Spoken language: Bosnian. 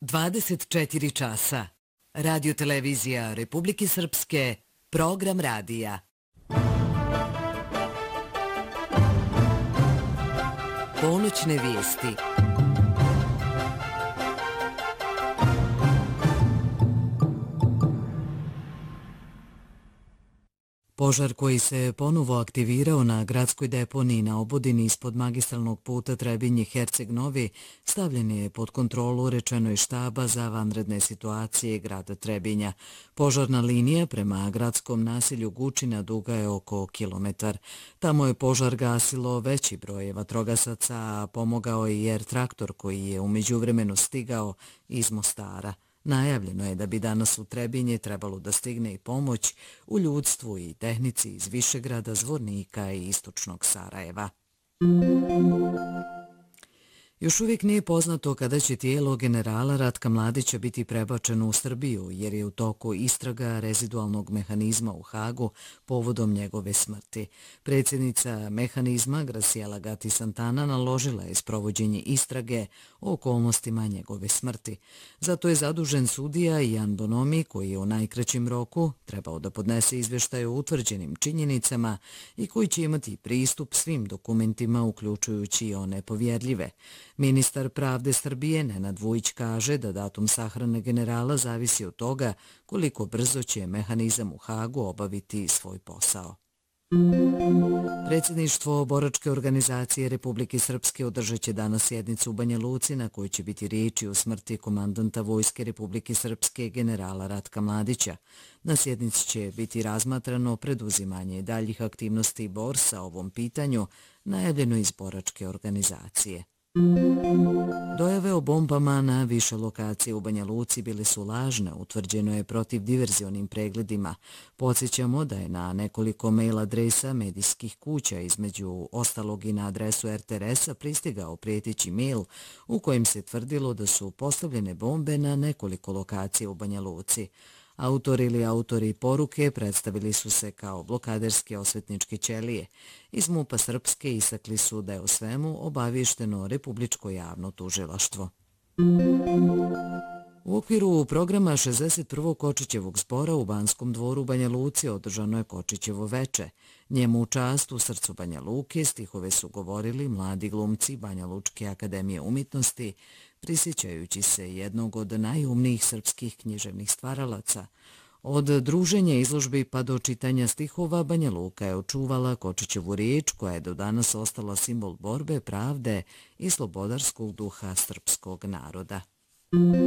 24 časa. Radio-televizija Republike Srpske, program radija. Ponoćne vijesti. Požar koji se ponovo aktivirao na gradskoj deponiji na Obodini ispod magistralnog puta Trebinje-Herceg-Novi stavljen je pod kontrolu, rečeno je štaba za vanredne situacije grada Trebinja. Požarna linija prema gradskom naselju Gučina duga je oko kilometar. Tamo je požar gasilo veći broj vatrogasaca, a pomogao je i air traktor koji je u međuvremenu stigao iz Mostara. Najavljeno je da bi danas u Trebinje trebalo da stigne i pomoć u ljudstvu i tehnici iz Višegrada, Zvornika i istočnog Sarajeva. Još uvijek nije poznato kada će tijelo generala Ratka Mladića biti prebačeno u Srbiju, jer je u toku istraga rezidualnog mehanizma u Hagu povodom njegove smrti. Predsjednica mehanizma Graciela Gatti Santana naložila je sprovođenje istrage o okolnostima njegove smrti. Zato je zadužen sudija Jan Bonomi, koji je u najkraćem roku trebao da podnese izvještaj o utvrđenim činjenicama i koji će imati pristup svim dokumentima, uključujući i one povjerljive. Ministar pravde Srbije Nenad Vujić kaže da datum sahrane generala zavisi od toga koliko brzo će mehanizam u Hagu obaviti svoj posao. Predsjedništvo Boračke organizacije Republike Srpske održat će danas sjednicu u Banja Luci na kojoj će biti riječi o smrti komandanta Vojske Republike Srpske generala Ratka Mladića. Na sjednici će biti razmatrano preduzimanje daljih aktivnosti borsa o ovom pitanju, najavljeno iz Boračke organizacije. Dojave o bombama na više lokacije u Banja Luci bile su lažne, utvrđeno je protiv diverzionim pregledima. Podsjećamo da je na nekoliko mail adresa medijskih kuća, između ostalog i na adresu RTRS-a, pristigao prijeteći mail u kojem se tvrdilo da su postavljene bombe na nekoliko lokacija u Banja Luci. Autor ili autori poruke predstavili su se kao blokaderske osvetničke ćelije. Iz MUP-a Srpske istakli su da je o svemu obavješteno Republičko javno tužilaštvo. U okviru programa 61. Kočićevog zbora u Banskom dvoru u Banja Luci održano je Kočićevo veče. Njemu u čast u srcu Banja Luke stihove su govorili mladi glumci Banja Lučke akademije umjetnosti, prisjećajući se jednog od najumnijih srpskih književnih stvaralaca. Od druženja izložbi pa do čitanja stihova Banja Luka je očuvala Kočićevu riječ koja je do danas ostala simbol borbe, pravde i slobodarskog duha srpskog naroda.